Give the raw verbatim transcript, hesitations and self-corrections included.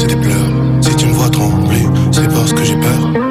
c'est des pleurs. Si tu me vois trembler, c'est parce que j'ai peur.